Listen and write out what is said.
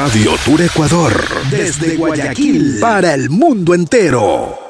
Radio Tour Ecuador, desde Guayaquil para el mundo entero.